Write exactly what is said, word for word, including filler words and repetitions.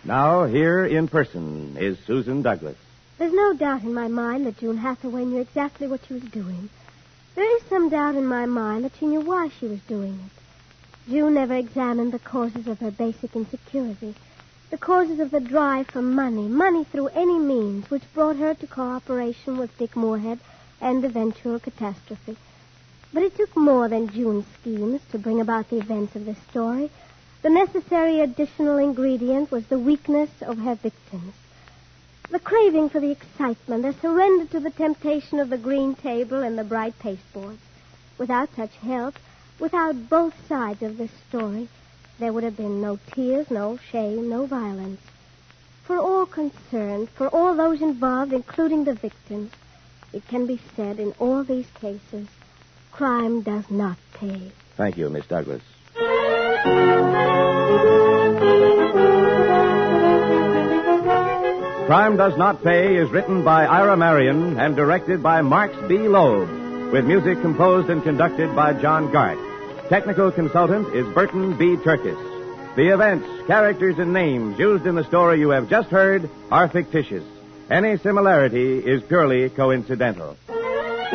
Now, here in person is Susan Douglas. There's no doubt in my mind that June Hathaway knew exactly what she was doing. There is some doubt in my mind that she knew why she was doing it. June never examined the causes of her basic insecurity, the causes of the drive for money, money through any means, which brought her to cooperation with Dick Moorhead and eventual catastrophe. But it took more than June's schemes to bring about the events of this story. The necessary additional ingredient was the weakness of her victims. The craving for the excitement, the surrender to the temptation of the green table and the bright pasteboards. Without such help, without both sides of this story, there would have been no tears, no shame, no violence. For all concerned, for all those involved, including the victims, it can be said in all these cases, crime does not pay. Thank you, Miss Douglas. Crime Does Not Pay is written by Ira Marion and directed by Marks B. Loeb, with music composed and conducted by John Gart. Technical consultant is Burton B. Turkis. The events, characters, and names used in the story you have just heard are fictitious. Any similarity is purely coincidental.